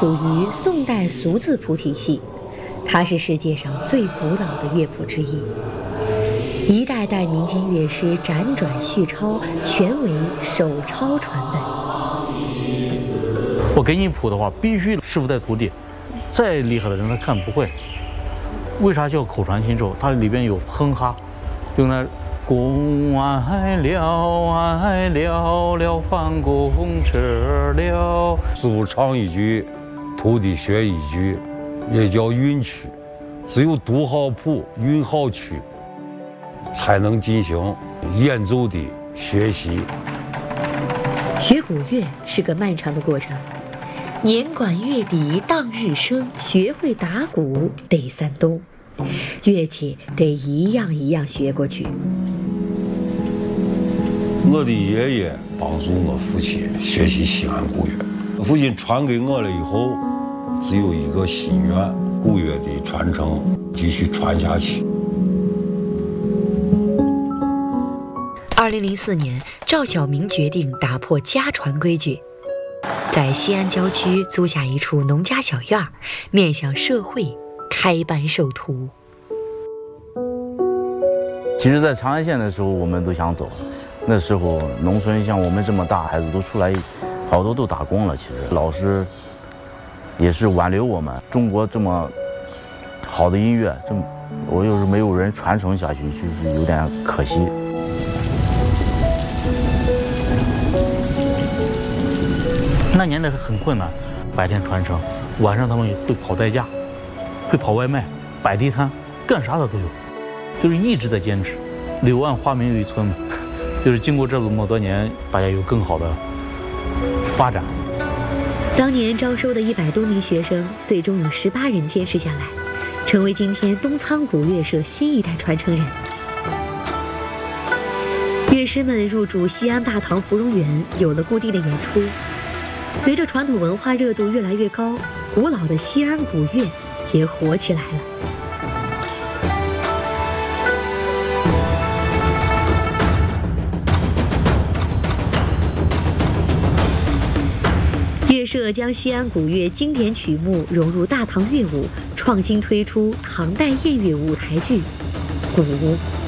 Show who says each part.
Speaker 1: 属于宋代俗字谱体系，它是世界上最古老的乐谱之一。一代代民间乐师辗转续抄，全为手抄传本。
Speaker 2: 我给你谱的话，必须师傅带徒弟，再厉害的人他看不会。为啥叫口传心授？它里边有哼哈，用来公爱了翻公车了。
Speaker 3: 师傅唱一句，徒弟学一句，也叫韵曲。只有读好谱、韵好曲，才能进行演奏的学习。
Speaker 1: 学古乐是个漫长的过程，年管乐笛当日生，学会打鼓得3冬，乐器得一样一样学过去。
Speaker 3: 我的爷爷帮助我父亲学习西安古乐，父亲传给我了以后，只有一个心愿，古乐的传承继续传下去。
Speaker 1: 2004年，赵小明决定打破家传规矩，在西安郊区租下一处农家小院，面向社会开班授徒。
Speaker 4: 其实在长安县的时候我们都想走，那时候农村像我们这么大孩子都出来，好多都打工了。其实老师也是挽留我们，中国这么好的音乐，我又是没有人传承下去，就是有点可惜。
Speaker 2: 那年代很困难，白天传承，晚上他们会跑代驾，会跑外卖，摆地摊，干啥的都有，就是一直在坚持。柳暗花明又一村嘛，就是经过这么多年，大家有更好的发展。
Speaker 1: 当年招收的100多名学生，最终有18人坚持下来，成为今天东仓古乐社新一代传承人。乐师们入驻西安大唐芙蓉园，有了固定的演出。随着传统文化热度越来越高，古老的西安古乐也火起来了。乐社将西安古乐经典曲目融入大唐乐舞，创新推出唐代宴乐舞台剧《古》。